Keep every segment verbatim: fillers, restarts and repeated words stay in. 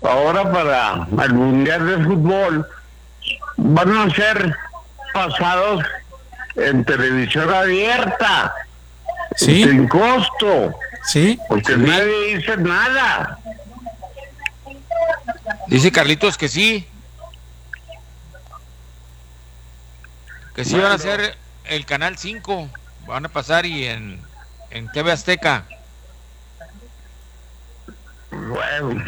ahora para el Mundial de Fútbol van a ser pasados en televisión abierta, ¿Sí? sin costo, ¿Sí? porque nadie dice nada. Dice Carlitos que sí. Que sí Bueno. van a ser el Canal cinco. Van a pasar y en, en T V Azteca. Bueno,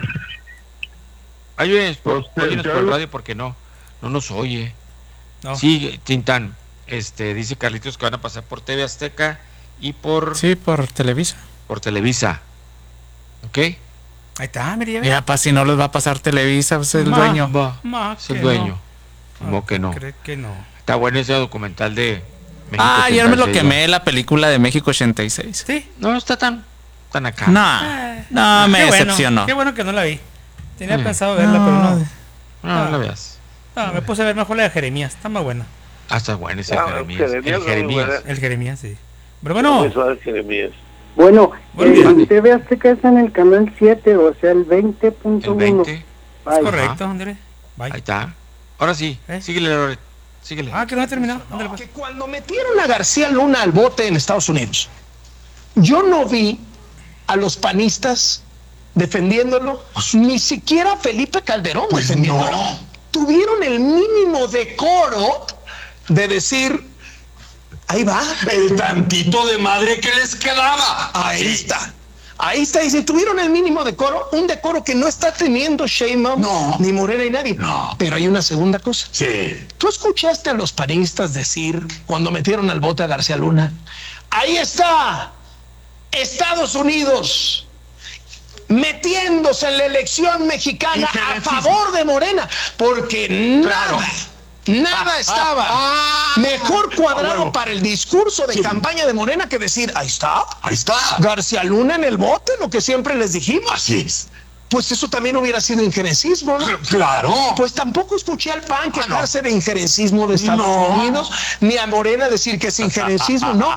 Ay, oye, Pues, óyenos por el yo- radio porque no, no nos oye. No. Sí, Tintán, este, dice Carlitos que van a pasar por T V Azteca y por, Sí, por Televisa. por Televisa. ¿Ok? Ahí está, mira, ya ve. Ya, pa, si no los va a pasar Televisa, pues el Ma, dueño. Va, ma, es el que dueño. no. Como que no. ¿Cree que no? Está bueno ese documental de México. Ah, ayer me lo ochenta y seis, quemé, la película de México ochenta y seis. Sí. ¿no? No está tan, tan acá. No, Ah, no, me qué bueno, decepcionó. Qué bueno que no la vi. Tenía Sí. pensado verla, pero no. No, Ah. no la veas. No, me puse a ver mejor la de Jeremías. Está más buena. Ah, está bueno ese Ah, Jeremías. Jeremías El no, Jeremías. buena. El Jeremías, sí. Pero bueno, Eso es Jeremías. Bueno, Bueno, eh, mande. T V Azteca está en el canal siete, o sea, el veinte punto El uno. veinte. Bye. correcto, André. Bye. Ahí está. Ahora sí. ¿Eh? Síguele, Loret. Síguele. Ah, que no ha terminado. Ándale, pues. Que cuando metieron a García Luna al bote en Estados Unidos, yo no vi a los panistas defendiéndolo, ni siquiera a Felipe Calderón defendiéndolo. Tuvieron el mínimo decoro de decir, ahí va. El tantito de madre que les quedaba. Ahí Sí. está. Ahí está, y si tuvieron el mínimo decoro, un decoro que no está teniendo Sheinbaum, No. ni Morena, ni nadie. No. Pero hay una segunda cosa. Sí. ¿Tú escuchaste a los panistas decir cuando metieron al bote a García Luna? Ahí está Estados Unidos metiéndose en la elección mexicana a favor de Morena, porque nada, nada estaba mejor cuadrado para el discurso de campaña de Morena que decir, ahí está, Ahí está. García Luna en el bote, lo que siempre les dijimos. Así es. Pues eso también hubiera sido injerencismo, ¿no? Claro. Pues tampoco escuché al P A N Ah, quejarse de injerencismo de Estados No. Unidos, ni a Morena decir que es injerencismo, no.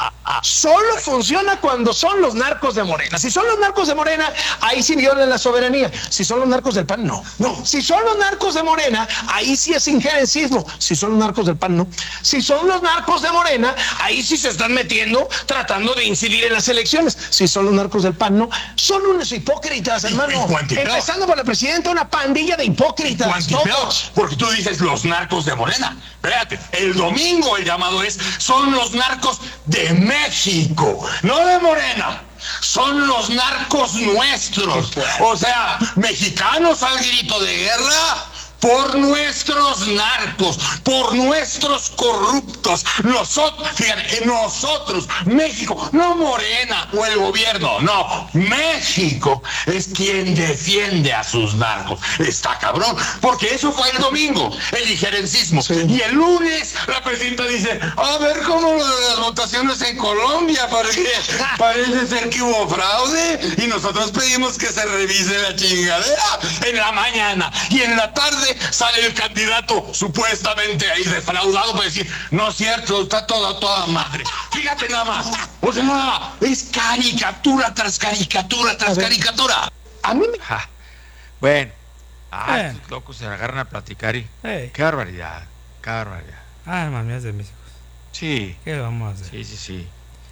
Solo funciona cuando son los narcos de Morena. Si son los narcos de Morena, ahí sí violan la soberanía. Si son los narcos del P A N, no. No. Si son los narcos de Morena, ahí sí es injerencismo. Si son los narcos del P A N, no. Si son los narcos de Morena, ahí sí se están metiendo tratando de incidir en las elecciones. Si son los narcos del P A N, no. Son unos hipócritas, hermano. cuantipeor. Empezando por la presidenta, una pandilla de hipócritas. Cuantipeor, todos. porque tú dices los narcos de Morena. Espérate, el domingo el llamado es, son los narcos de México, no de Morena. Son los narcos nuestros. O sea, mexicanos al grito de guerra por nuestros narcos, por nuestros corruptos. Nosotros, fíjate, nosotros, México, no Morena o el gobierno, no, México es quien defiende a sus narcos. Está cabrón, porque eso fue el domingo, el injerencismo. Y el lunes la presidenta dice, a ver cómo lo de las votaciones en Colombia, porque parece ser que hubo fraude y nosotros pedimos que se revise la chingadera en la mañana. Y en la tarde sale el candidato supuestamente ahí defraudado para decir, no es cierto, está toda, toda madre. Fíjate nada más. O sea, es caricatura tras caricatura tras caricatura. A mí me... Ja. Bueno. Ah, Eh. estos locos se agarran a platicar y... Ey. Qué barbaridad. Qué barbaridad. Ah, mami, es de mis hijos. Sí. ¿Qué vamos a hacer? Sí, sí, sí.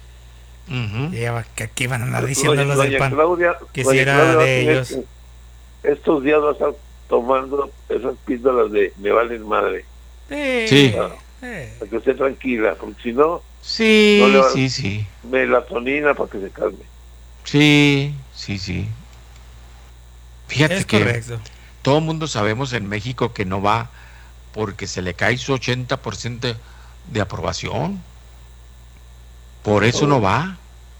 Ujú. Lleva que aquí van a andar diciendo Doña, los del doña P A N. Claudia, que doña si era Claudia va a de tener ellos. que- estos días va a estar tomando esas píldoras de me valen madre, Sí. Sí. Eh. para que esté tranquila, porque si no, Sí, No le va- sí, sí. melatonina para que se calme. Sí, sí, sí. Fíjate Es que correcto. todo el mundo sabemos en México que no va porque se le cae su ochenta por ciento de aprobación. Por eso no va.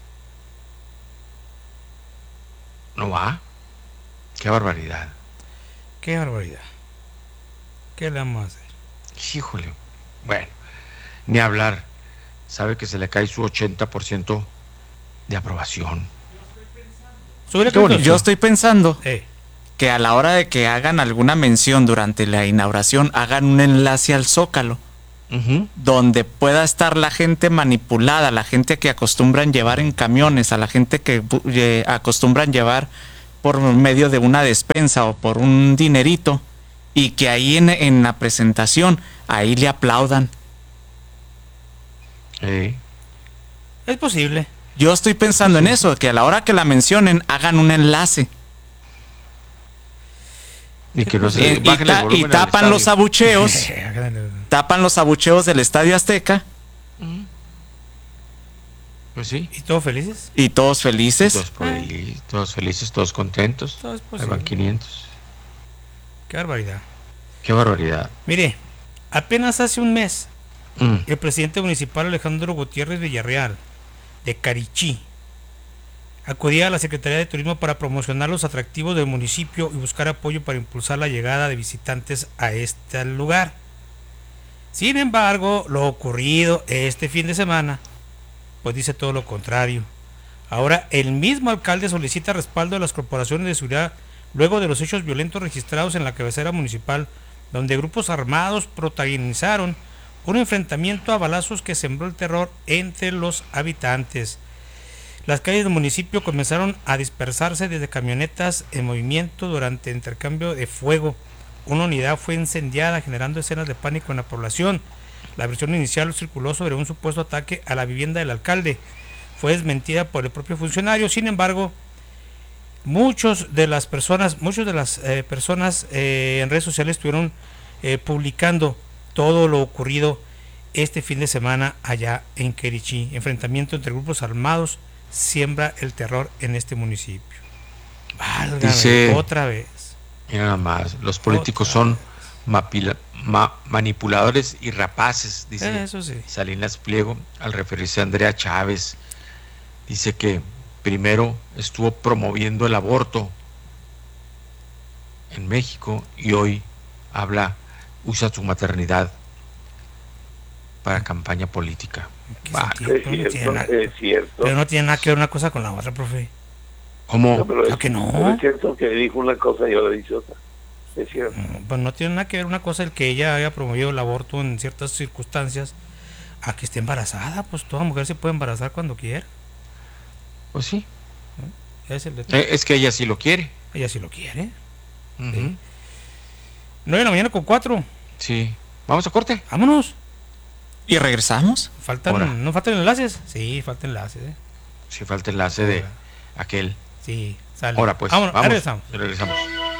No va. Qué barbaridad. Qué barbaridad. ¿Qué le vamos a hacer? Híjole. Bueno, ni hablar. Sabe que se le cae su ochenta por ciento de aprobación. Súbele, Qué bonito. Yo estoy pensando Eh. que a la hora de que hagan alguna mención durante la inauguración, hagan un enlace al Zócalo, Ujú. donde pueda estar la gente manipulada, la gente que acostumbran llevar en camiones, a la gente que bu- eh, acostumbran llevar por medio de una despensa o por un dinerito y que ahí en, en la presentación, ahí le aplaudan. Sí. Es posible. Yo estoy pensando en eso, que a la hora que la mencionen, hagan un enlace. Y que no se Eh, y, bajen el ta- y volumen al tapan los estadio. abucheos, tapan los abucheos del Estadio Azteca Pues sí. ¿Y todos felices? y todos felices. Todos, feliz- todos felices, todos contentos. Todo es Ahí posible. van quinientos. Qué barbaridad. Qué barbaridad. Mire, apenas hace un mes, Mm. el presidente municipal Alejandro Gutiérrez Villarreal, de Carichí, acudía a la Secretaría de Turismo para promocionar los atractivos del municipio y buscar apoyo para impulsar la llegada de visitantes a este lugar. Sin embargo, lo ocurrido este fin de semana, pues dice todo lo contrario. Ahora el mismo alcalde solicita respaldo de las corporaciones de seguridad luego de los hechos violentos registrados en la cabecera municipal, donde grupos armados protagonizaron un enfrentamiento a balazos que sembró el terror entre los habitantes. Las calles del municipio comenzaron a dispersarse desde camionetas en movimiento durante el intercambio de fuego. Una unidad fue incendiada, generando escenas de pánico en la población. La versión inicial circuló sobre un supuesto ataque a la vivienda del alcalde. Fue desmentida por el propio funcionario. Sin embargo, muchos de las personas, muchas de las eh, personas eh, en redes sociales estuvieron eh, publicando todo lo ocurrido este fin de semana allá en Querichí. Enfrentamiento entre grupos armados siembra el terror en este municipio. Válgame, Dice- otra vez. Mira nada más, los políticos son mapila- ma- manipuladores y rapaces, dice Eso sí. Salinas Pliego al referirse a Andrea Chávez. Dice que primero estuvo promoviendo el aborto en México y hoy habla, usa su maternidad para campaña política. ¿Qué Va, sentido? Es Pero no tiene cierto, nada- es cierto. pero no tiene nada que ver una cosa con la otra, profe. ¿Cómo? No, pero Claro es, que no. pero es cierto que dijo una cosa y ahora dice otra. Es cierto. No, pues no tiene nada que ver una cosa el que ella haya promovido el aborto en ciertas circunstancias a que esté embarazada. Pues toda mujer se puede embarazar cuando quiera. Pues sí, Ese es el detalle. Eh, es que ella sí lo quiere. Ella sí lo quiere. Ujú. nueve de la mañana con cuatro. Sí. Vamos a corte. Vámonos. ¿Y regresamos? Faltan, Ahora. ¿No faltan enlaces? Sí, faltan enlaces. ¿eh? Si falta el enlace de aquel. Sí, sale. Ahora pues, Vámonos, vamos. regresamos. Regresamos.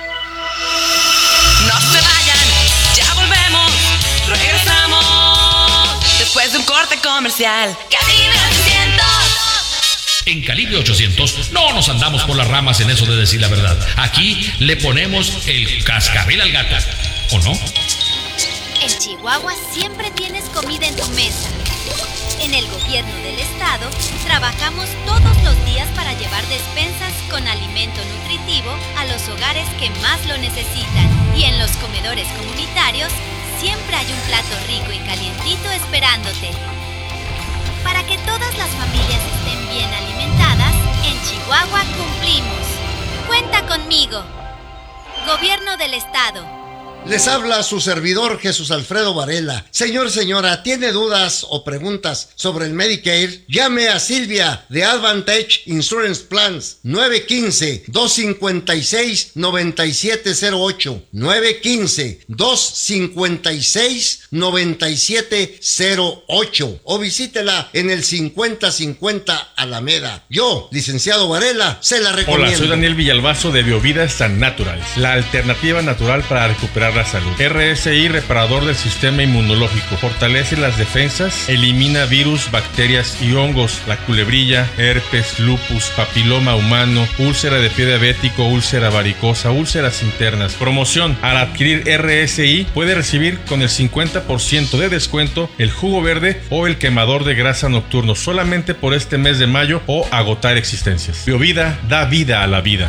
No se vayan, ya volvemos, regresamos después de un corte comercial. Calibre ochocientos. En Calibre ochocientos no nos andamos por las ramas en eso de decir la verdad. Aquí le ponemos el cascabel al gato, ¿o no? En Chihuahua siempre tienes comida en tu mesa. En el gobierno del estado trabajamos todos los días para llevar despensas con alimento nutritivo a los hogares que más lo necesitan. Y en los comedores comunitarios siempre hay un plato rico y calientito esperándote. Para que todas las familias estén bien alimentadas, en Chihuahua cumplimos. Cuenta conmigo. Gobierno del estado. Les habla su servidor Jesús Alfredo Varela. Señor, señora, ¿tiene dudas o preguntas sobre el Medicare? Llame a Silvia de Advantage Insurance Plans nueve uno cinco, dos cinco seis, nueve siete cero ocho nueve uno cinco, dos cinco seis, nueve siete cero ocho o visítela en el cincuenta cincuenta Alameda. Yo, licenciado Varela, se la recomiendo. Hola, soy Daniel Villalbazo de Biovidas San Naturals, la alternativa natural para recuperar la salud. R S I, reparador del sistema inmunológico, fortalece las defensas, elimina virus, bacterias y hongos, la culebrilla, herpes, lupus, papiloma humano, úlcera de pie diabético, úlcera varicosa, úlceras internas. Promoción: al adquirir R S I puede recibir con el cincuenta por ciento de descuento el jugo verde o el quemador de grasa nocturno solamente por este mes de mayo o agotar existencias. Biovida da vida a la vida.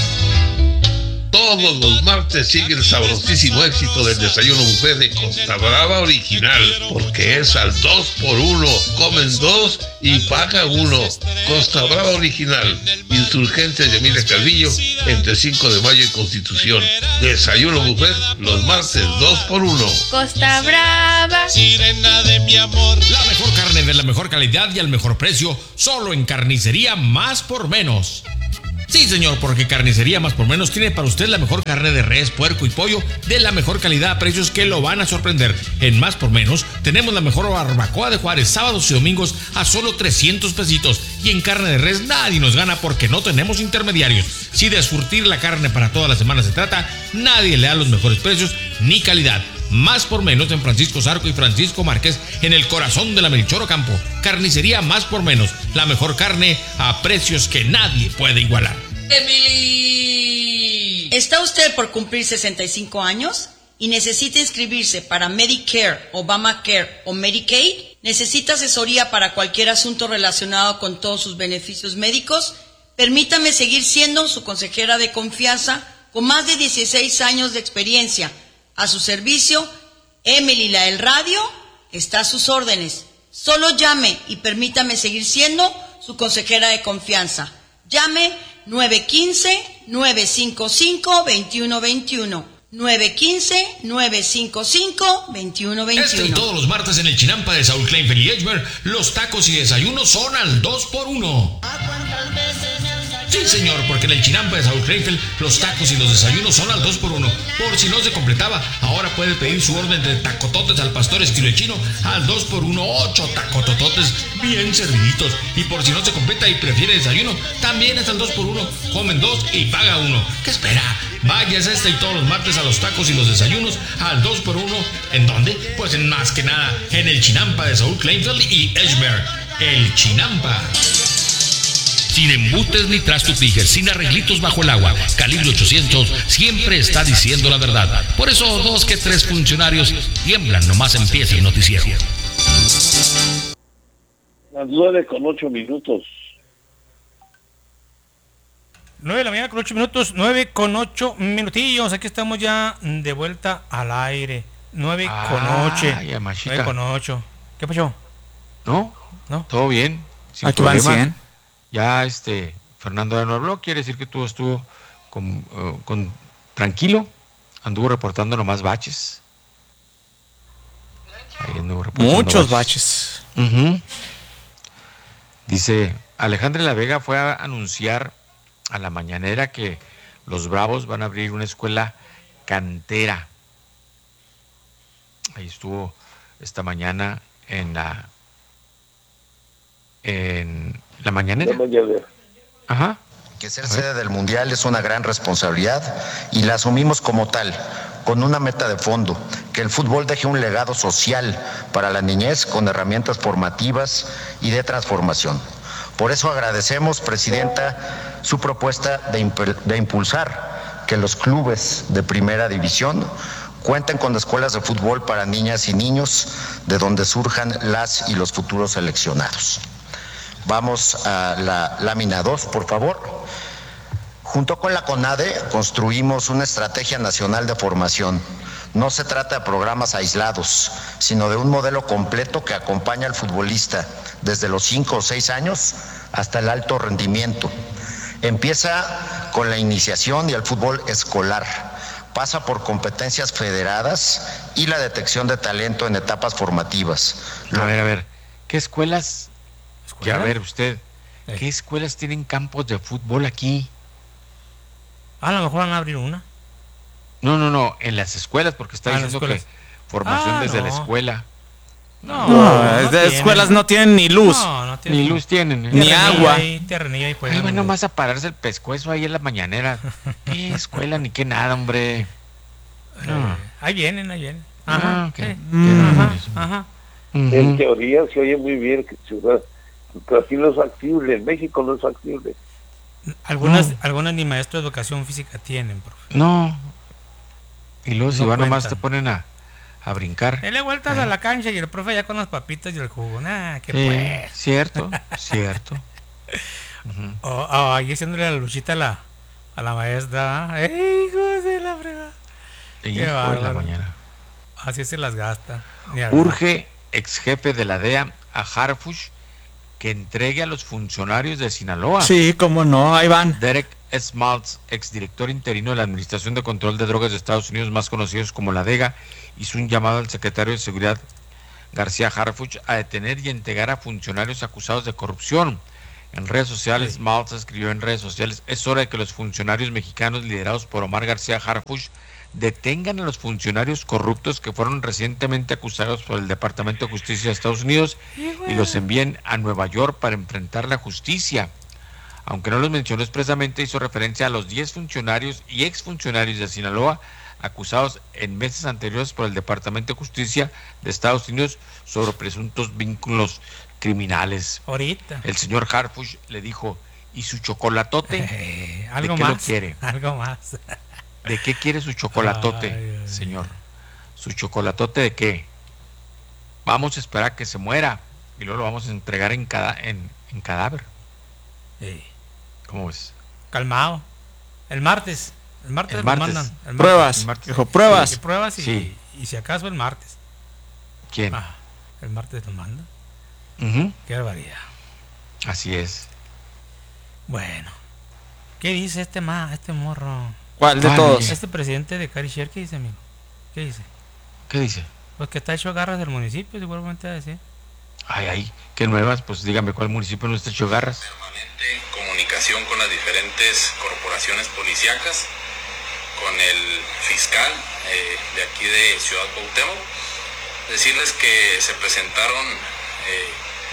Todos los martes sigue el sabrosísimo éxito del desayuno buffet de Costa Brava Original, porque es al dos por uno, comen dos y paga uno. Costa Brava Original, Insurgentes de Emilia Calvillo, entre cinco de mayo y Constitución. Desayuno buffet los martes dos por uno. Costa Brava, sirena de mi amor. La mejor carne de la mejor calidad y al mejor precio, solo en Carnicería Más por Menos. Sí, señor, porque Carnicería Más por Menos tiene para usted la mejor carne de res, puerco y pollo de la mejor calidad a precios que lo van a sorprender. En Más por Menos tenemos la mejor barbacoa de Juárez, sábados y domingos a solo trescientos pesitos. Y en carne de res nadie nos gana porque no tenemos intermediarios. Si de surtir la carne para toda la semana se trata, nadie le da los mejores precios ni calidad. Más por Menos en Francisco Zarco y Francisco Márquez, en el corazón de la Melchor Ocampo. Carnicería Más por Menos, la mejor carne a precios que nadie puede igualar. Emily. ¿Está usted por cumplir sesenta y cinco años y necesita inscribirse para Medicare, Obamacare o Medicaid? ¿Necesita asesoría para cualquier asunto relacionado con todos sus beneficios médicos? Permítame seguir siendo su consejera de confianza con más de dieciséis años de experiencia. A su servicio, Emily la del radio está a sus órdenes. Solo llame y permítame seguir siendo su consejera de confianza. Llame nueve uno cinco, nueve cinco cinco, dos uno dos uno. nueve uno cinco, nueve cinco cinco, dos uno dos uno. Este y todos los martes en el Chinampa de Saúl Kleinfeld y Edgemer, los tacos y desayunos son al dos por uno. Sí, señor, porque en el Chinampa de Saúl Kleinfeld los tacos y los desayunos son al dos por uno. Por si no se completaba, ahora puede pedir su orden de tacototes al pastor estilo chino al dos por uno, ocho tacotototes bien serviditos. Y por si no se completa y prefiere desayuno, también es al dos por uno. Comen dos y paga uno. ¿Qué espera? Vayas este y todos los martes a los tacos y los desayunos al dos por uno. ¿En dónde? Pues en más que nada, en el Chinampa de Saúl Kleinfeld y Edgemer. El Chinampa. Sin embutes ni trastupijas, sin arreglitos bajo el agua. Calibre ochocientos siempre está diciendo la verdad. Por eso dos que tres funcionarios tiemblan nomás empieza el noticiero. Las nueve con ocho minutos. nueve de la mañana con ocho minutos, nueve con ocho minutillos. Aquí estamos ya de vuelta al aire. nueve con ocho. nueve con ocho. ¿Qué pasó? No, no. Todo bien. Sin Aquí van problema. cien. Ya este Fernando de Nuevo quiere decir que todo estuvo con, uh, con tranquilo, anduvo reportando nomás baches. Ahí anduvo reportando Muchos baches. baches. Uh-huh. Dice, Alejandra La Vega fue a anunciar a la mañanera que los Bravos van a abrir una escuela cantera. Ahí estuvo esta mañana en la en la mañanera. La mañanera. Ajá. Que ser sede del Mundial es una gran responsabilidad y la asumimos como tal, con una meta de fondo, que el fútbol deje un legado social para la niñez con herramientas formativas y de transformación. Por eso agradecemos, Presidenta, su propuesta de, imp- de impulsar que los clubes de primera división cuenten con escuelas de fútbol para niñas y niños, de donde surjan las y los futuros seleccionados. Vamos a la lámina dos, por favor. Junto con la CONADE construimos una estrategia nacional de formación. No se trata de programas aislados, sino de un modelo completo que acompaña al futbolista desde los cinco o seis años hasta el alto rendimiento. Empieza con la iniciación y el fútbol escolar. Pasa por competencias federadas y la detección de talento en etapas formativas. A ver, a ver, ¿qué escuelas? Que a ¿Escuela? ver usted, ¿qué escuelas tienen campos de fútbol aquí? A lo mejor van a abrir una. No, no, no, en las escuelas, porque está Ah, en las diciendo que escuelas. formación Ah, desde no. la escuela. No, No, no de tienen. escuelas no tienen ni luz. No, no tienen. Ni luz tienen, ¿eh? Ni Terrenillo agua. ahí, terrenillo ahí juegan. Ay, van nomás a pararse el pescuezo ahí en la mañanera. ¿Qué escuela ni qué nada, hombre? No. Ahí vienen, ahí vienen. Ah, Ajá. ok. sí. Mm. Ajá, ajá. En teoría se oye muy bien, que ciudad, pero aquí no es factible, en México no es factible. Algunas, No. algunas ni maestros de educación física tienen, profe. No. Y luego si No van nomás cuentan. te ponen a, a brincar. Dele vueltas a la cancha y el profe ya con las papitas y el jugo. Nah, qué Sí, pues. cierto, cierto. Ujú. O o ahí haciéndole la luchita a la, a la maestra. ¡Ey, hijos de la fregada! Hijo Qué de la bárbaro. mañana. Así se las gasta. Ni hablar. Urge ex jefe de la D E A a Harfuch que entregue a los funcionarios de Sinaloa. Sí, cómo no, ahí van. Derek Smaltz, exdirector interino de la Administración de Control de Drogas de Estados Unidos, más conocidos como la D E G A, hizo un llamado al secretario de Seguridad García Harfuch a detener y entregar a funcionarios acusados de corrupción. En redes sociales, sí. Malta escribió en redes sociales: es hora de que los funcionarios mexicanos liderados por Omar García Harfuch detengan a los funcionarios corruptos que fueron recientemente acusados por el Departamento de Justicia de Estados Unidos y los envíen a Nueva York para enfrentar la justicia. Aunque no los mencionó expresamente, hizo referencia a los diez funcionarios y exfuncionarios de Sinaloa acusados en meses anteriores por el Departamento de Justicia de Estados Unidos sobre presuntos vínculos criminales. Ahorita. El señor Harfuch le dijo: ¿y su chocolatote? Eh, ¿Algo ¿De qué más? lo quiere? Algo más. ¿De qué quiere su chocolatote, ay, ay, señor? ¿Su chocolatote de qué? Vamos a esperar a que se muera y luego lo vamos a entregar en, cada, en, en cadáver. Sí. ¿Cómo ves? Calmado. El martes. El martes, el lo martes. mandan. El pruebas. El martes. Dijo, pruebas. Sí, pruebas y, sí. y si acaso el martes. ¿Quién? Ah, el martes lo mandan. Uh-huh. Qué barbaridad. Así es. Bueno. ¿Qué dice este ma, este morro? ¿Cuál de todos? Este presidente de Carishare, ¿qué dice, amigo? ¿Qué dice? ¿Qué dice? Pues que está hecho garras del municipio, seguramente va a decir. Ay, ay, qué nuevas, pues dígame cuál municipio no está hecho garras. Permanente comunicación con las diferentes corporaciones policíacas, con el fiscal eh, de aquí de Ciudad Cuauhtémoc. Decirles que se presentaron eh,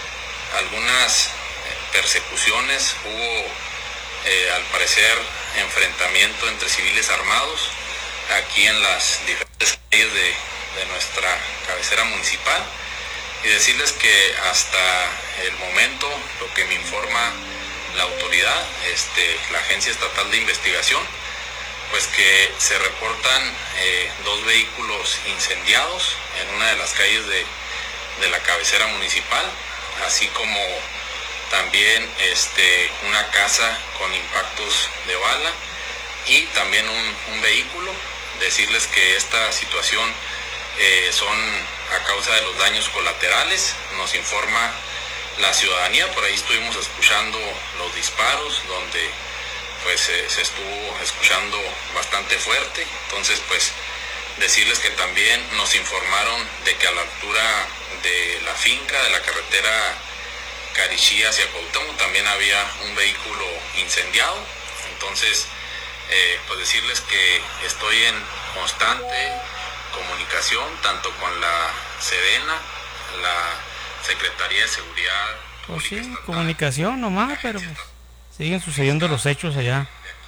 algunas persecuciones, hubo eh, al parecer enfrentamiento entre civiles armados aquí en las diferentes calles de, de nuestra cabecera municipal. Y decirles que hasta el momento, lo que me informa la autoridad, este, la Agencia Estatal de Investigación, pues que se reportan eh, dos vehículos incendiados en una de las calles de, de la cabecera municipal, así como también este, una casa con impactos de bala y también un, un vehículo. Decirles que esta situación eh, son a causa de los daños colaterales, nos informa la ciudadanía. Por ahí estuvimos escuchando los disparos, donde pues eh, se estuvo escuchando bastante fuerte. Entonces pues decirles que también nos informaron de que a la altura de la finca, de la carretera Carishí hacia Cuauhtémoc, también había un vehículo incendiado. Entonces eh, pues decirles que estoy en constante comunicación tanto con la Sedena, la Secretaría de Seguridad Pública. Pues sí, comunicación nomás, pero pues, siguen sucediendo los hechos allá.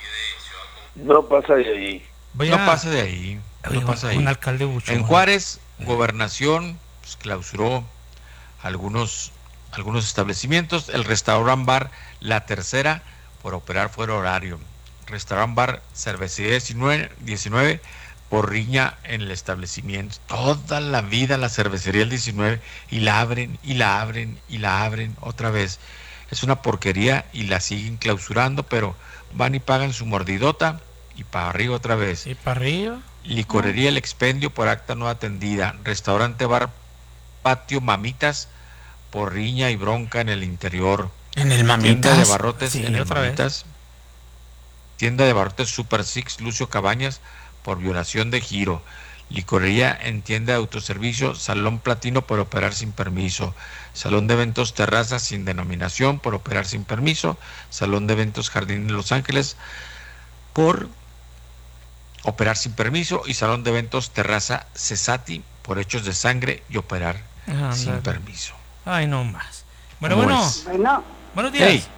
No pasa de ahí. No pasa de ahí. Oye, no pasa un, de ahí. un alcalde buchón. En Juárez, Gobernación pues, clausuró algunos, algunos establecimientos. El restaurant bar La Tercera por operar fuera horario. Restaurant bar Cervecería diecinueve, diecinueve por riña en el establecimiento. Toda la vida la cervecería el diecinueve y la abren y la abren y la abren otra vez. Es una porquería y la siguen clausurando, pero van y pagan su mordidota y para arriba otra vez. ¿Y para arriba? Licorería El Expendio por acta no atendida. Restaurante bar Patio Mamitas por riña y bronca en el interior. En el Mamitas. Tienda de barrotes Sí, en el otra vez. Mamitas. Tienda de barrotes Super Six Lucio Cabañas por violación de giro. Licorería en tienda de autoservicio Salón Platino por operar sin permiso. Salón de eventos Terraza sin denominación por operar sin permiso. Salón de eventos Jardín de Los Ángeles por operar sin permiso. Y Salón de eventos Terraza Cesati por hechos de sangre y operar Ah, sin ándale. permiso. Ay, no más. Bueno, ¿Cómo bueno. es? Bueno, Buenos días. Hey,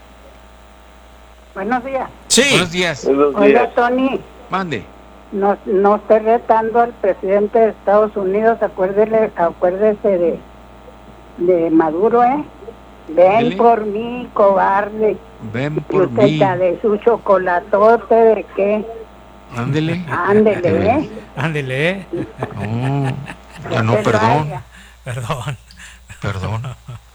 buenos días. Sí. buenos días. Buenos días. Oiga, Tony, Mande. no, no esté retando al presidente de Estados Unidos, acuérdele, acuérdese de, de Maduro, ¿eh? Ven Dele. por mí, cobarde. Ven Y por usted mí. está de su chocolatote, ¿de qué? Ándele. Ándele, ¿eh? Ándele, eh. Oh, ya no, se lo perdón. haga. Perdón. Perdón.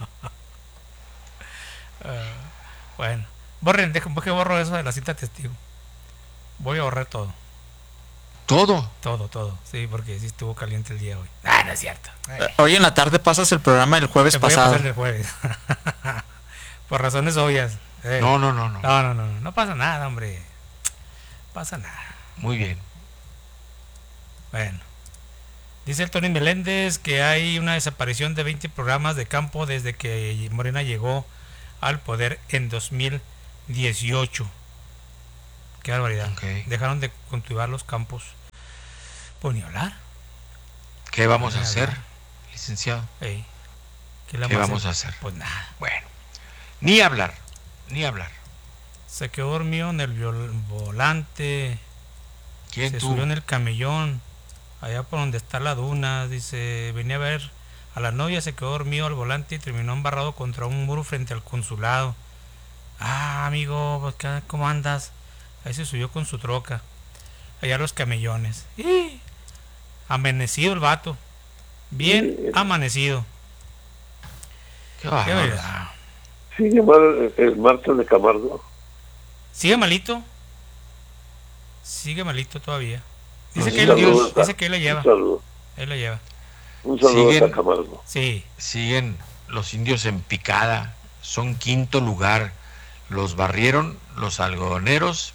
Ah, bueno. Borren, dejen, que borro eso de la cinta testigo. Voy a borrar todo. Todo. Todo, todo. Sí, porque sí estuvo caliente el día hoy. Ah, no es cierto. Eh, Hoy en la tarde pasas el programa del jueves Te voy a pasado. pasar el jueves. Por razones obvias. Eh. No, no, no, no. No, no, no, no. No pasa nada, hombre. No pasa nada. Muy bien. Bueno. Dice el Tony Meléndez que hay una desaparición de veinte programas de campo desde que Morena llegó al poder en dos mil dieciocho. Qué barbaridad. Okay. Dejaron de cultivar los campos. Pues ni hablar. ¿Qué vamos Ni a hacer, hablar. licenciado? Ey, ¿Qué, ¿Qué vamos a hacer? Pues nada. Bueno, ni hablar, ni hablar. Se quedó dormido en el viol- volante. ¿Quién Se tú? subió en el camellón, allá por donde está la duna. Dice, venía a ver a la novia, se quedó dormido al volante y terminó embarrado contra un muro frente al consulado. Ah, amigo, pues, ¿qué- ¿cómo andas? Ahí se subió con su troca. Allá los camellones. ¡Y! Amanecido el vato. Bien Sí. amanecido. Qué Qué bárbaro. verdad. Sigue mal el, el Marta de Camargo. ¿Sigue malito? Sigue malito todavía. Dice Los que él, indios- Dios, dice que él la lleva. Un saludo. Él la lleva. Un saludo Siguen- a Camargo. Sí. Siguen los indios en picada, son quinto lugar. Los barrieron los algodoneros.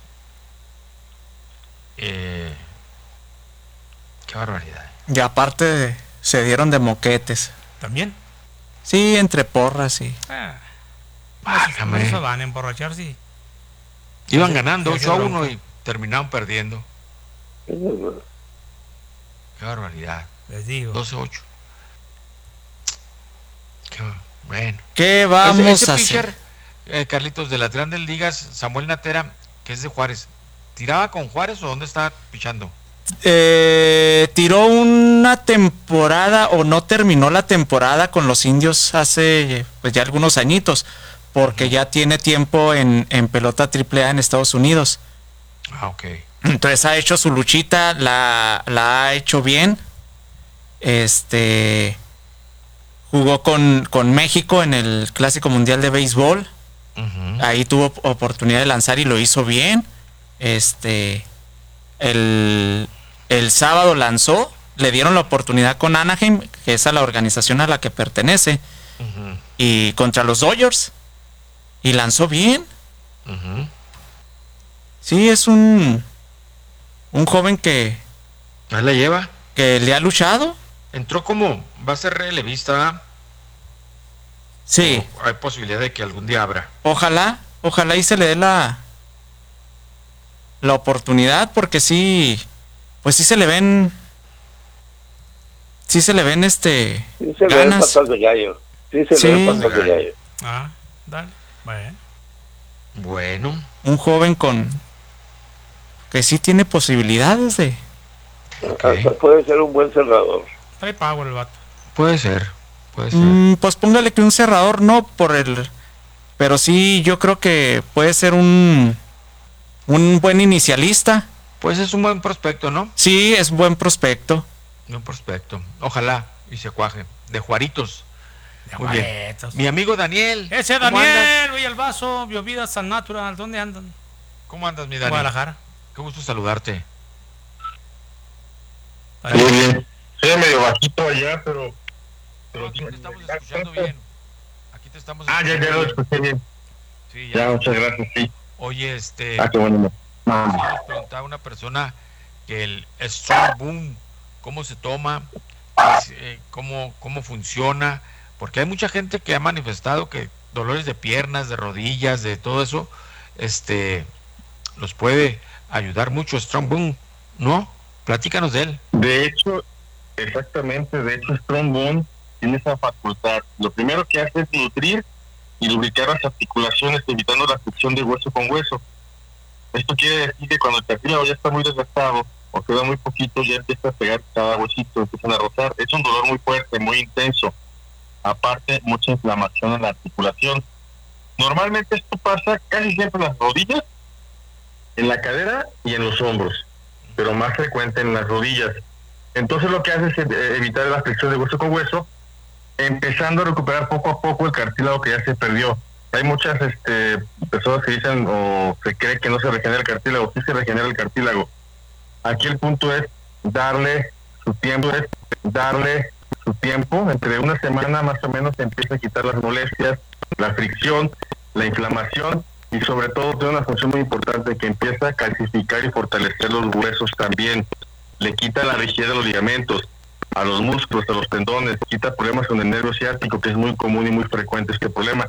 Eh, qué barbaridad. Y aparte se dieron de moquetes. ¿También? Sí, entre porras y... Ah, Válgame. por eso van a emborracharse. Iban Sí, ganando sí, sí, ocho a bronca. uno y terminaron perdiendo. Es verdad. Qué barbaridad. Les digo. doce a ocho. Qué bueno. ¿Qué vamos Ese- ese a pitcher, hacer? eh, Carlitos, de las grandes ligas, Samuel Natera, que es de Juárez, ¿tiraba con Juárez o dónde estaba pichando? Eh, tiró una temporada o no terminó la temporada con los indios hace pues ya algunos añitos, porque ya tiene tiempo en, en pelota triple A en Estados Unidos. Ah, ok. Entonces ha hecho su luchita, la, la ha hecho bien. Este jugó con, con México en el Clásico Mundial de Béisbol. Ujú. Ahí tuvo oportunidad de lanzar y lo hizo bien. Este el, el sábado lanzó, le dieron la oportunidad con Anaheim, que es a la organización a la que pertenece, Ujú, y contra los Dodgers. Y lanzó bien. ujú. Sí, es un un joven que Ahí la lleva. que le ha luchado. Entró como, va a ser relevista, ¿verdad? Sí, O hay posibilidad de que algún día abra. ojalá, ojalá y se le dé la la oportunidad, porque sí, pues sí se le ven, sí se le ven este Sí se le ven ganas. patas de gallo. Sí se Sí. le ven patas de gallo. Ah, dale. Bueno. Bueno, Un joven con que sí tiene posibilidades de Hasta puede ser un buen cerrador. Trae power el vato. puede ser, puede ser. Mm, pues póngale que un cerrador no por el, pero sí yo creo que puede ser un un buen inicialista. Pues es un buen prospecto, ¿no? Sí, es buen prospecto. Un prospecto. Ojalá y se cuaje. De Juaritos. De Muy bien. Juaritos. Mi amigo Daniel. Ese ¿cómo Daniel, andas? Villalbazo, Biovida San Natural, ¿dónde andan? ¿Cómo andas, mi Daniel? Guadalajara. Qué gusto saludarte. Muy bien. Soy medio bajito allá, pero. pero Aquí te estamos escuchando bien. Aquí te estamos Ah, ya, ya escuchando lo bien. escuché bien. Sí, Ya, muchas gracias, sí. Oye, este. Ah, qué bueno. No. Sí, les preguntaba a una persona que el Strong Boom, cómo se toma, es, eh, cómo, cómo funciona, porque hay mucha gente que ha manifestado que dolores de piernas, de rodillas, de todo eso, este, los puede ayudar mucho Strong Boom, ¿no? Platícanos de él. De hecho, exactamente, de hecho, Strong Boom tiene esa facultad. Lo primero que hace es nutrir y lubricar las articulaciones, evitando la fricción de hueso con hueso. Esto quiere decir que cuando el cartílago ya está muy desgastado o queda muy poquito, ya empieza a pegar cada huesito, empiezan a rozar. Es un dolor muy fuerte, muy intenso. Aparte, mucha inflamación en la articulación. Normalmente esto pasa casi siempre en las rodillas, en la cadera y en los hombros, pero más frecuente en las rodillas. Entonces lo que hace es eh, evitar la fricción de hueso con hueso, empezando a recuperar poco a poco el cartílago que ya se perdió. Hay muchas este, personas que dicen o se cree que no se regenera el cartílago. Sí se regenera el cartílago. Aquí el punto es darle su tiempo, es darle su tiempo. Entre una semana más o menos se empieza a quitar las molestias, la fricción, la inflamación y sobre todo tiene una función muy importante que empieza a calcificar y fortalecer los huesos también. Le quita la rigidez de los ligamentos, a los músculos, a los tendones, quita problemas con el nervio ciático, que es muy común y muy frecuente este problema.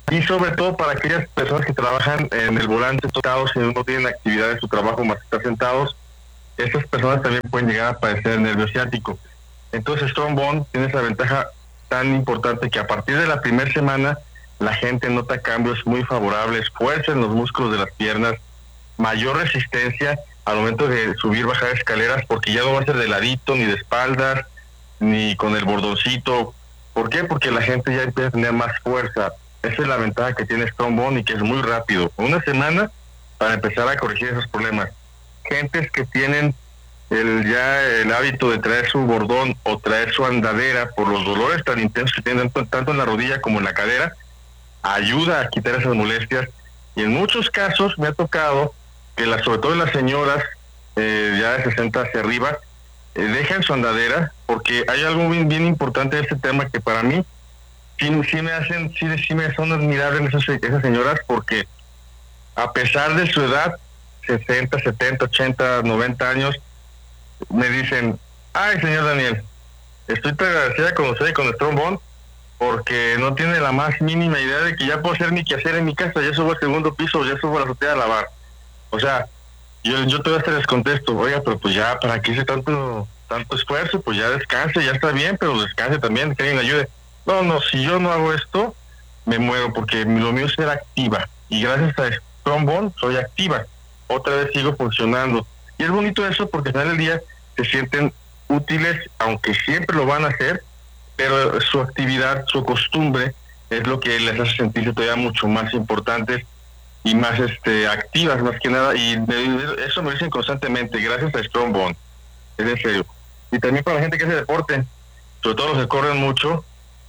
Y sobre todo para aquellas personas que trabajan en el volante tocados y no tienen actividad en su trabajo más que estar sentados, estas personas también pueden llegar a padecer el nervio ciático. Entonces Strong Bone tiene esa ventaja tan importante que a partir de la primera semana la gente nota cambios muy favorables, fuerza en los músculos de las piernas, mayor resistencia al momento de subir, bajar escaleras, porque ya no va a ser de ladito, ni de espaldas, ni con el bordoncito. ¿Por qué? Porque la gente ya empieza a tener más fuerza. Esa es la ventaja que tiene Strong Bone y que es muy rápido. Una semana para empezar a corregir esos problemas. Gentes que tienen el ya el hábito de traer su bordón o traer su andadera por los dolores tan intensos que tienen tanto, tanto en la rodilla como en la cadera, ayuda a quitar esas molestias. Y en muchos casos me ha tocado que las, sobre todo las señoras eh, ya de sesenta hacia arriba, eh, dejan su andadera, porque hay algo bien, bien importante de este tema que para mí sí, sí me hacen, sí, sí me son admirables esas, esas señoras, porque a pesar de su edad, sesenta, setenta, ochenta, noventa años, me dicen, ay señor Daniel, estoy tan agradecida con usted y con Strong Bone, porque no tiene la más mínima idea de que ya puedo hacer mi quehacer en mi casa, ya subo al segundo piso, ya subo a la azotea a lavar. O sea, yo, yo todavía hasta les contesto, oiga, pero pues ya, ¿para qué hice tanto, tanto esfuerzo? Pues ya descanse, ya está bien, pero descanse también, que alguien le ayude. No, no, si yo no hago esto, me muero, porque lo mío es ser activa. Y gracias a Strong Bone soy activa. Otra vez sigo funcionando. Y es bonito eso porque al final del día se sienten útiles, aunque siempre lo van a hacer, pero su actividad, su costumbre, es lo que les hace sentirse todavía mucho más importantes y más este activas, más que nada. Y me, eso me dicen constantemente, gracias a Strong Bone. Es en serio. Y también para la gente que hace deporte, sobre todo los que corren mucho,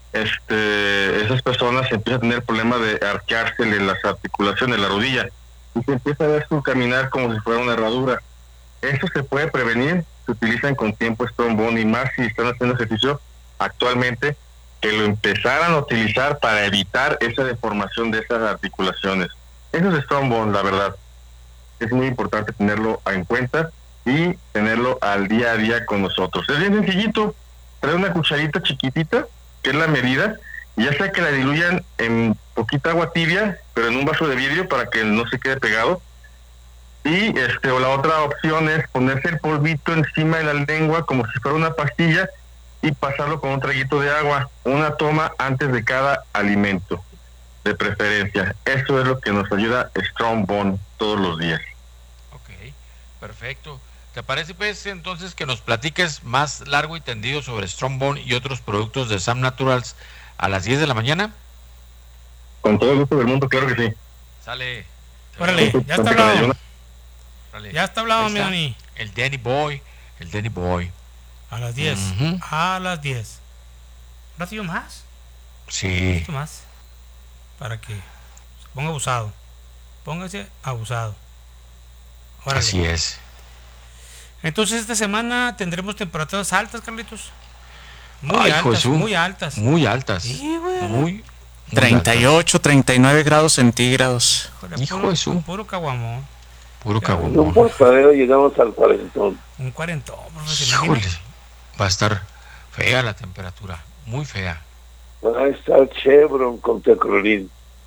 este esas personas empiezan a tener problemas de arqueársele las articulaciones, la rodilla, y se empieza a ver su caminar como si fuera una herradura. Eso se puede prevenir, se utilizan con tiempo Strong Bone, y más si están haciendo ejercicio actualmente, que lo empezaran a utilizar para evitar esa deformación de esas articulaciones. Eso es Strong Bone, la verdad. Es muy importante tenerlo en cuenta y tenerlo al día a día con nosotros. Es bien sencillito, trae una cucharita chiquitita, que es la medida, y ya sea que la diluyan en poquita agua tibia, pero en un vaso de vidrio para que no se quede pegado. Y este o la otra opción es ponerse el polvito encima de la lengua como si fuera una pastilla y pasarlo con un traguito de agua, una toma antes de cada alimento, de preferencia. Eso es lo que nos ayuda Strong Bone todos los días. Ok, perfecto. ¿Te parece pues entonces que nos platiques más largo y tendido sobre Strong Bone y otros productos de Sam Naturals a las diez de la mañana? Con todo el gusto del mundo, claro que sí. Sale. Órale, ya está hablado. Ya está hablado, mi Dani. El Danny Boy, el Danny Boy. A las diez. Uh-huh. A las diez. ¿Un ratillo más? Sí. Un ratillo más. Para que se ponga abusado. Póngase abusado. Órale. Así es. Entonces esta semana tendremos temperaturas altas, Carlitos. Muy Ay, altas, Jesús. muy altas. Muy altas. Sí, güey. Muy, muy treinta y ocho, treinta y nueve grados centígrados. Hijo puro, de su. Puro caguamón. Puro caguamón. Un portadero llegamos al cuarentón. Un cuarentón. Híjole. Va a estar fea la temperatura. Muy fea. Va a estar Chevron con Tecrolín.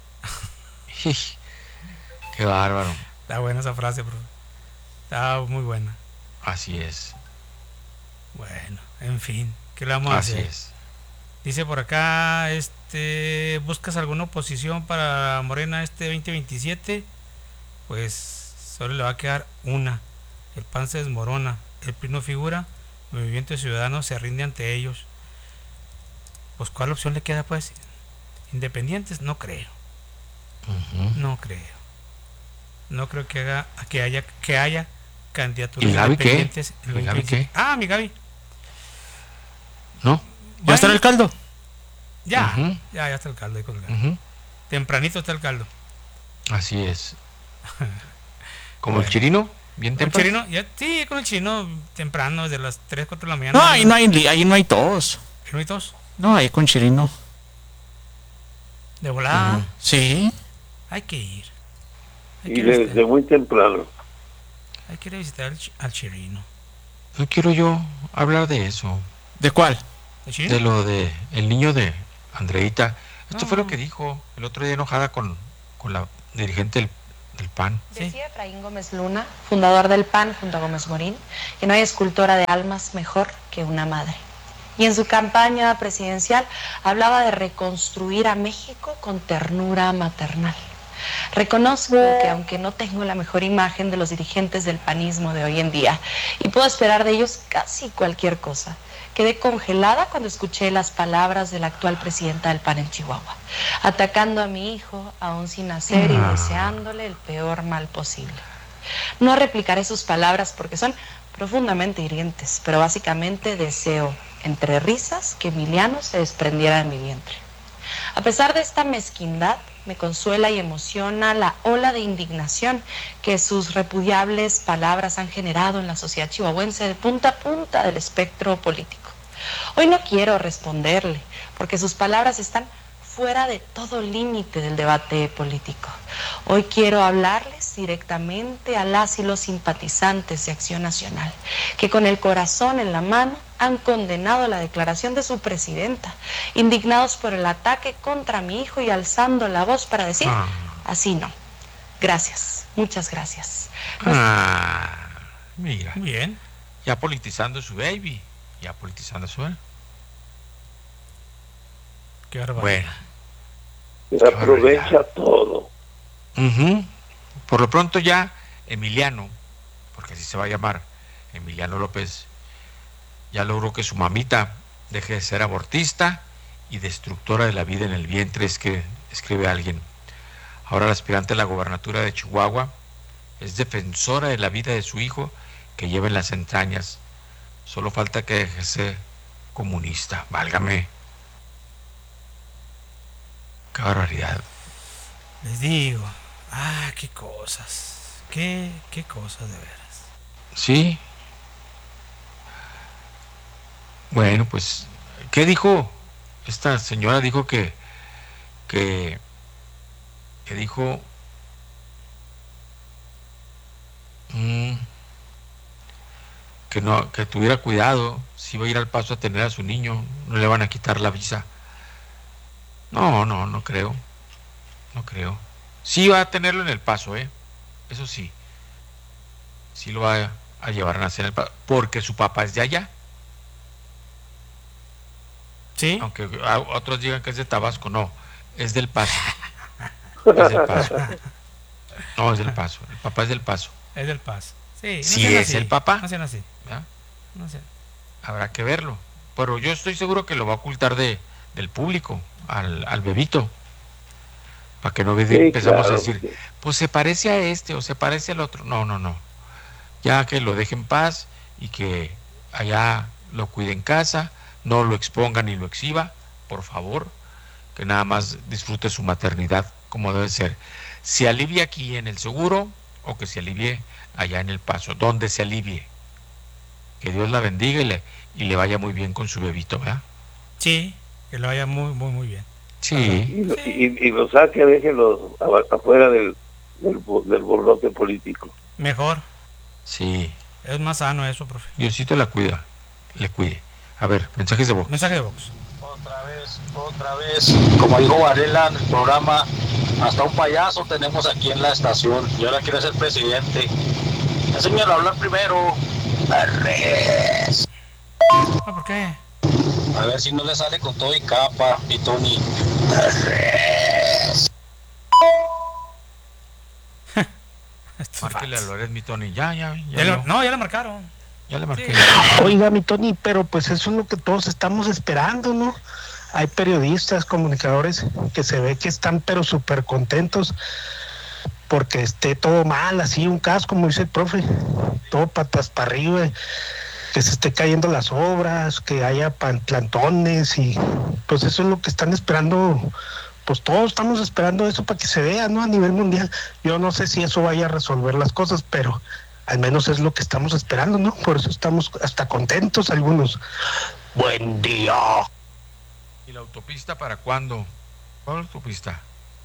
Qué bárbaro. Está buena esa frase, bro. Está muy buena. Así es. Bueno, en fin, ¿qué le vamos a Así hacer? es. Dice por acá, este, ¿buscas alguna oposición para Morena este veinte veintisiete? Pues solo le va a quedar una. El P A N se desmorona, el P R I no figura, el Movimiento Ciudadano se rinde ante ellos. Pues ¿cuál opción le queda pues? Independientes, no creo. Uh-huh. No creo. No creo que haga, que haya, que haya candidaturas ¿Y Gaby independientes. qué? ¿Y Gaby qué? Ah, mi Gaby. ¿No? ¿Ya está en el caldo? Ya, uh-huh. ya, ya está el caldo ahí con el caldo. Uh-huh. Tempranito está el caldo. Así es. ¿Como bueno. el chirino? ¿Bien temprano? El chirino, ya, sí, con el chirino temprano, desde las tres, cuatro de la mañana. No, ahí no hay, ahí no hay tos. ¿Ahí no hay tos? No, ahí con chirino. ¿De volada? Uh-huh. Sí. Hay que ir. Hay Y que desde visitar. muy temprano. Hay que ir a visitar al, al chirino. No quiero yo hablar de eso. ¿De cuál? ¿De chirino? De lo de el niño de Andreita. Esto No. fue lo que dijo el otro día enojada con, con la dirigente del, del P A N. Decía Efraín Gómez Luna, fundador del P A N junto a Gómez Morín, que no hay escultora de almas mejor que una madre. Y en su campaña presidencial hablaba de reconstruir a México con ternura maternal. Reconozco que aunque no tengo la mejor imagen de los dirigentes del panismo de hoy en día, y puedo esperar de ellos casi cualquier cosa, quedé congelada cuando escuché las palabras de la actual presidenta del P A N en Chihuahua, atacando a mi hijo aún sin nacer y deseándole el peor mal posible. No replicaré sus palabras porque son profundamente hirientes, pero básicamente deseo, entre risas, que Emiliano se desprendiera de mi vientre. A pesar de esta mezquindad, me consuela y emociona la ola de indignación que sus repudiables palabras han generado en la sociedad chihuahuense de punta a punta del espectro político. Hoy no quiero responderle, porque sus palabras están fuera de todo límite del debate político. Hoy quiero hablarles directamente a las y los simpatizantes de Acción Nacional, que con el corazón en la mano han condenado la declaración de su presidenta, indignados por el ataque contra mi hijo y alzando la voz para decir, Ah. así no. Gracias, muchas gracias. Ah, mira. Bien. Ya politizando su baby. Ya politizando su él. Qué barbaridad. Bueno. Se aprovecha todo. Ujú. Por lo pronto ya Emiliano, porque así se va a llamar, Emiliano López, ya logró que su mamita deje de ser abortista y destructora de la vida en el vientre, es que escribe alguien. Ahora la aspirante a la gobernatura de Chihuahua es defensora de la vida de su hijo que lleva en las entrañas. Solo falta que deje de ser comunista. Válgame. Qué barbaridad. Les digo, ah, qué cosas, qué, qué cosas de veras. Sí. Bueno, pues, ¿qué dijo? Esta señora dijo que, que, que dijo, mm, que no, que tuviera cuidado, si va a ir al Paso a tener a su niño, no le van a quitar la visa. No, no, no creo, no creo. Sí va a tenerlo en el Paso, ¿eh? Eso sí, sí lo va a, a llevar a nacer en el Paso, porque su papá es de allá. Sí. Aunque a- otros digan que es de Tabasco, no, es del Paso. Es del Paso. No, es del Paso. El papá es del Paso. Es del Paz. Sí, no Si sean es así, el papá, No sean así. ¿verdad? No sean. Habrá que verlo. Pero yo estoy seguro que lo va a ocultar de, del público, al, al bebito. Para que no ve- Sí, empezamos claro, a decir, sí. pues se parece a este o se parece al otro. No, no, no. Ya que lo deje en paz y que allá lo cuide en casa, no lo exponga ni lo exhiba, por favor, que nada más disfrute su maternidad como debe ser. Se alivie aquí en el seguro o que se alivie allá en el Paso, donde se alivie. Que Dios la bendiga y le, y le vaya muy bien con su bebito, ¿verdad? Sí, que lo vaya muy, muy, muy bien. Sí. Y, lo- y, y lo saque, déjenlo a- afuera del, del, bo- del borlote político. Mejor. Sí. Es más sano eso, profe. Diosito la cuida, le cuide. A ver, mensajes de voz. Mensaje de voz. Otra vez, otra vez. Como dijo Varela en el programa, hasta un payaso tenemos aquí en la estación y ahora quiere ser presidente. Enséñalo a hablar primero. Arres. Ah, ¿por qué? A ver si no le sale con todo y capa, mi Tony. Arres. Márquele a Loret, mi Tony. Ya, ya, ya. Ya lo- no. no, ya le marcaron. Ya le marqué. Oiga, mi Tony, pero pues eso es lo que todos estamos esperando, ¿no? Hay periodistas, comunicadores que se ve que están pero súper contentos porque esté todo mal, así un caso, como dice el profe, todo patas para arriba, que se esté cayendo las obras, que haya pan- plantones y pues eso es lo que están esperando, pues todos estamos esperando eso para que se vea, ¿no? A nivel mundial. Yo no sé si eso vaya a resolver las cosas, pero al menos es lo que estamos esperando, ¿no? Por eso estamos hasta contentos algunos. Buen día. ¿Y la autopista para cuándo? ¿Cuál autopista?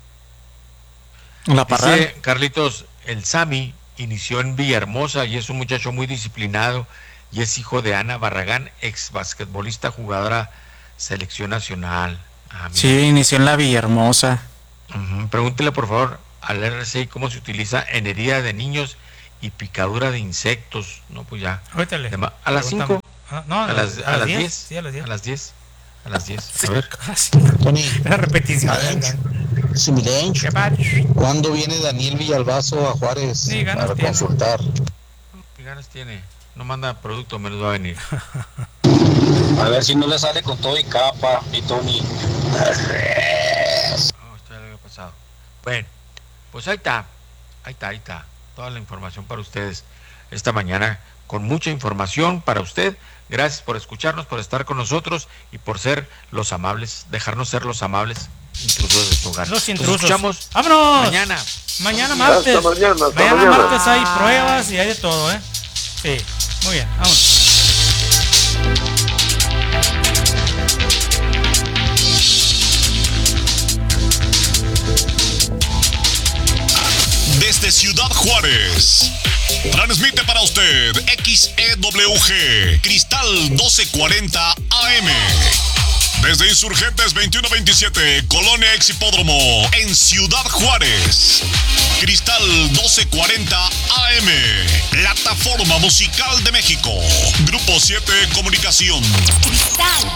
La Parral. Dice Carlitos, el Sami inició en Villahermosa y es un muchacho muy disciplinado y es hijo de Ana Barragán, ex basquetbolista, jugadora selección nacional. Ah, sí, inició en la Villahermosa. Uh-huh. Pregúntele por favor al R C I cómo se utiliza en herida de niños y picadura de insectos. No, pues ya. Cuéntale. A las cinco. Ah, no, a las a las diez. diez. Sí, a las diez. A las diez. A las diez. A ver. Tony. La repetición. Sí, miren. ¿Cuándo viene Daniel Villalbazo a Juárez sí, para tiene. consultar? ¿Qué ganas tiene? No manda producto, menos va a venir. A ver si no le sale con todo y capa, y Tony. Oh, esto ya lo había pasado. Bueno, pues ahí está. Ahí está, ahí está. Toda la información para ustedes esta mañana, con mucha información para usted. Gracias por escucharnos, por estar con nosotros y por ser los amables, dejarnos ser los amables intrusos de su hogar. Los intrusos. Nos escuchamos ¡vámonos! Mañana. Mañana martes. Hasta mañana, hasta mañana, mañana. martes hay pruebas y hay de todo, ¿eh? Sí, muy bien, vámonos. Desde Ciudad Juárez, transmite para usted X E W G, Cristal doce cuarenta A M. Desde Insurgentes veintiuno veintisiete, Colonia Ex Hipódromo, en Ciudad Juárez. Cristal doce cuarenta A M, plataforma musical de México. Grupo siete Comunicación. Cristal.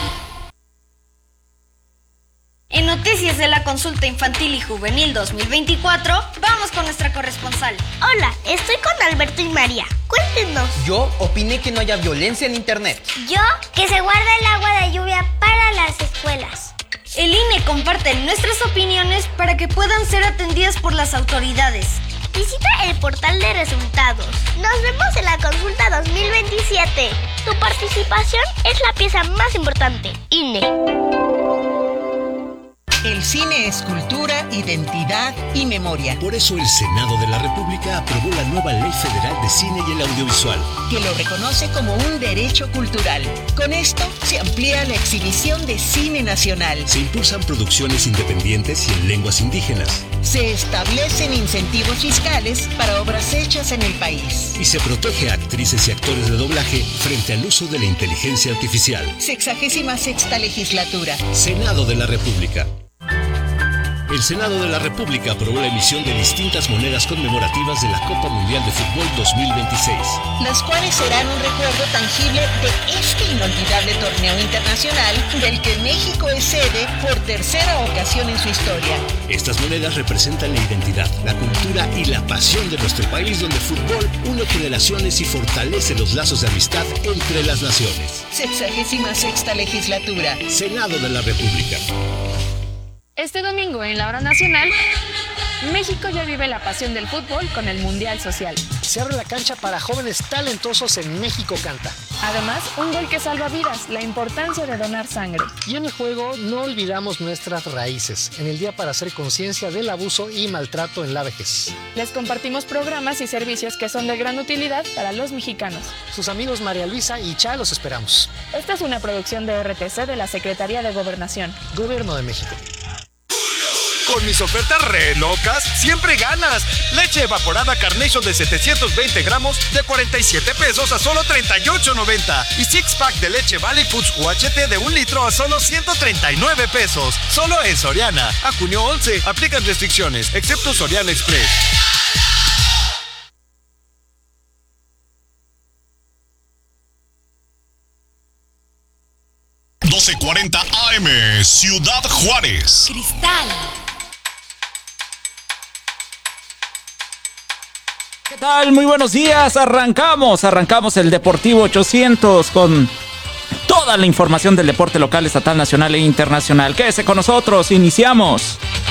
En noticias de la consulta infantil y juvenil dos mil veinticuatro, vamos con nuestra corresponsal. Hola, estoy con Alberto y María. Cuéntenos. Yo opiné que no haya violencia en internet. Yo, que se guarda el agua de lluvia para las escuelas. El I N E comparte nuestras opiniones para que puedan ser atendidas por las autoridades. Visita el portal de resultados. Nos vemos en la consulta dos mil veintisiete. Tu participación es la pieza más importante. I N E. El cine es cultura, identidad y memoria. Por eso el Senado de la República aprobó la nueva Ley Federal de Cine y el Audiovisual, que lo reconoce como un derecho cultural. Con esto se amplía la exhibición de cine nacional. Se impulsan producciones independientes y en lenguas indígenas. Se establecen incentivos fiscales para obras hechas en el país. Y se protege a actrices y actores de doblaje frente al uso de la inteligencia artificial. Sexagésima sexta legislatura. Senado de la República. El Senado de la República aprobó la emisión de distintas monedas conmemorativas de la Copa Mundial de Fútbol dos mil veintiséis. Las cuales serán un recuerdo tangible de este inolvidable torneo internacional del que México es sede por tercera ocasión en su historia. Estas monedas representan la identidad, la cultura y la pasión de nuestro país, donde el fútbol une generaciones y fortalece los lazos de amistad entre las naciones. Sexagésima sexta legislatura. Senado de la República. Este domingo en la hora nacional, México ya vive la pasión del fútbol con el Mundial Social. Se abre la cancha para jóvenes talentosos en México Canta. Además, un gol que salva vidas, la importancia de donar sangre. Y en el juego no olvidamos nuestras raíces, en el día para hacer conciencia del abuso y maltrato en la vejez. Les compartimos programas y servicios que son de gran utilidad para los mexicanos. Sus amigos María Luisa y Cha los esperamos. Esta es una producción de R T C de la Secretaría de Gobernación. Gobierno de México. Con mis ofertas re locas, siempre ganas. Leche evaporada Carnation de setecientos veinte gramos de cuarenta y siete pesos a solo treinta y ocho noventa. Y six pack de leche Valley Foods U H T de un litro a solo ciento treinta y nueve pesos. Solo en Soriana. A junio once, aplican restricciones, excepto Soriana Express. doce cuarenta A M, Ciudad Juárez. Cristal. ¿Qué tal? Muy buenos días. Arrancamos, arrancamos el Deportivo ochocientos con toda la información del deporte local, estatal, nacional e internacional. Quédese con nosotros, iniciamos.